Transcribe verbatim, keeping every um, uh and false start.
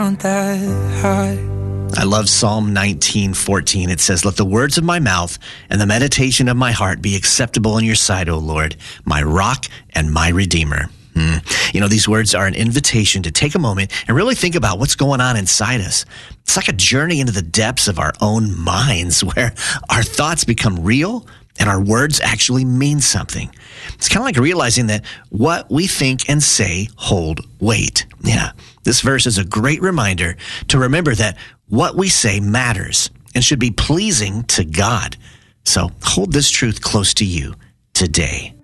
count that high. I love Psalm nineteen fourteen. It says, "Let the words of my mouth and the meditation of my heart be acceptable in your sight, O Lord, my rock and my redeemer." Hmm. You know, these words are an invitation to take a moment and really think about what's going on inside us. It's like a journey into the depths of our own minds where our thoughts become real and our words actually mean something. It's kind of like realizing that what we think and say hold weight. Yeah, this verse is a great reminder to remember that what we say matters and should be pleasing to God. So hold this truth close to you today.